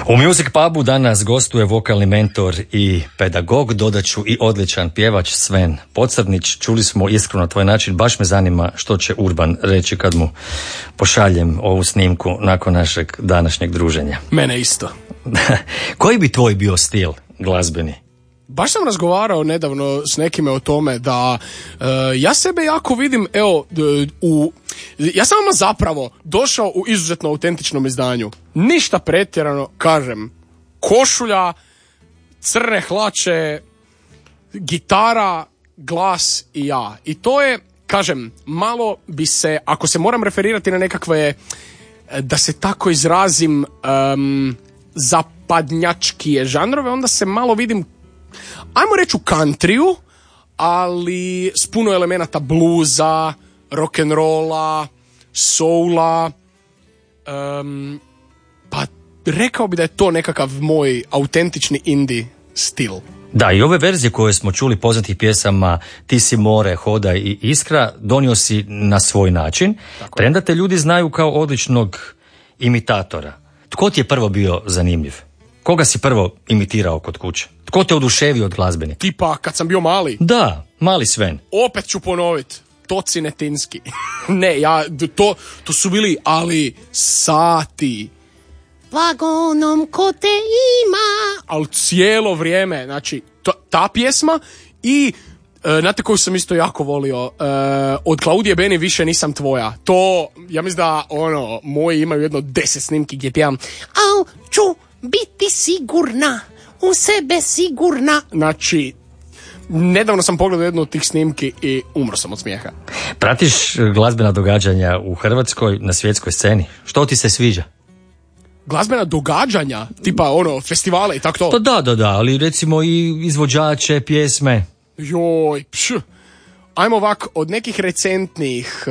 U Music Pubu danas gostuje vokalni mentor i pedagog, dodaću i odličan pjevač Sven Pocrnić. Čuli smo Iskru na tvoj način, baš me zanima što će Urban reći kad mu pošaljem ovu snimku nakon našeg današnjeg druženja. Mene isto. Koji bi tvoj bio stil glazbeni? Baš sam razgovarao nedavno s nekime o tome da ja sebe jako vidim, ja sam vam zapravo došao u izuzetno autentičnom izdanju. Ništa pretjerano, kažem, košulja, crne hlače, gitara, glas i ja. I to je, kažem, malo bi se, ako se moram referirati na nekakve, da se tako izrazim, zapadnjačkije žanrove, onda se malo vidim, ajmo reći, u countryu, ali s puno elemenata bluza, rock'n'rolla, soula, pa rekao bi da je to nekakav moj autentični indie stil. Da, i ove verzije koje smo čuli poznatih pjesama Ti si more, Hoda i Iskra donio si na svoj način, premda te ljudi znaju kao odličnog imitatora. Tko ti je prvo bio zanimljiv? Koga si prvo imitirao kod kuće? Tko te oduševio od glazbenika? Tipa kad sam bio mali? Da, mali Sven. Opet ću ponoviti. Toci Netinski. Ne, to su bili, ali sati. Vagonom ko te ima. Ali cijelo vrijeme, znači, ta pjesma i znate koju sam isto jako volio, od Klaudije Beni Više nisam tvoja. To, ja mislim da, moji imaju jedno 10 snimki gdje pjevam Au, ću biti sigurna, u sebe sigurna. Znači, nedavno sam pogledao jednu od tih snimki i umro sam od smijeha. Pratiš glazbena događanja u Hrvatskoj na svjetskoj sceni? Što ti se sviđa? Glazbena događanja? Tipa festivale i tako to? Da, ali recimo i izvođače, pjesme. Joj, ajmo ovak, od nekih recentnih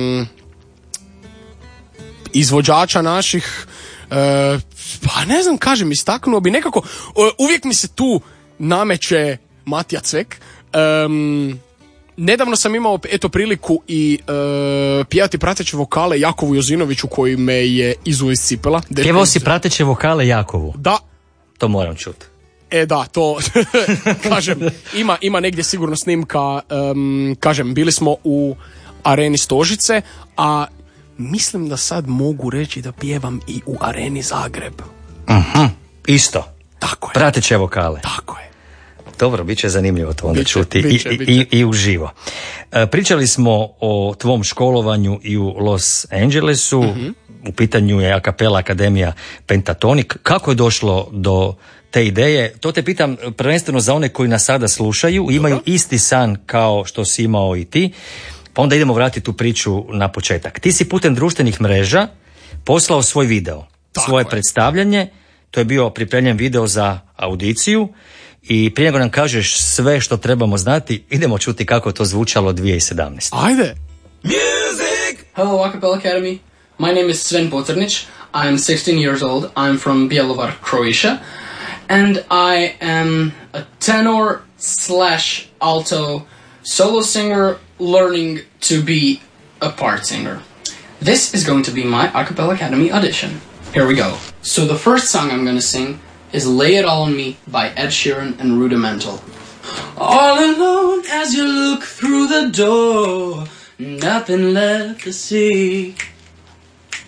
izvođača naših, pa ne znam, kažem, istaknuo bi nekako, uvijek mi se tu nameće Matija Cvek. Nedavno sam imao priliku i pjevati prateće vokale Jakovu Jozinoviću koji me je izuo iz cipela. Pjevao si prateće vokale Jakovu? Da. To moram čuti. Da, to, kažem, ima negdje sigurno snimka, kažem, bili smo u Areni Stožice, a mislim da sad mogu reći da pjevam i u Areni Zagreb. Isto. Tako je. Prateće vokale. Tako je. Dobro, bit će zanimljivo to onda čuti i uživo. Pričali smo o tvom školovanju i u Los Angelesu. U pitanju je a cappella akademija Pentatonix. Kako je došlo do te ideje? To te pitam prvenstveno za one koji nas sada slušaju, imaju isti san kao što si imao i ti. Pa onda idemo vratiti tu priču na početak. Ti si putem društvenih mreža poslao svoj video, svoje predstavljanje. To je bio pripremljen video za audiciju. I prije nego nam kažeš sve što trebamo znati, idemo čuti kako je to zvučalo 2017. Ajde! Music! Hello, A Cappella Academy. My name is Sven Pocrnić. I am 16 years old. I'm from Bjelovar, Croatia. And I am a tenor / alto solo singer learning to be a part singer. This is going to be my A Cappella Academy audition. Here we go. So the first song I'm going to sing is Lay It All On Me by Ed Sheeran and Rudimental. All alone as you look through the door, nothing left to see.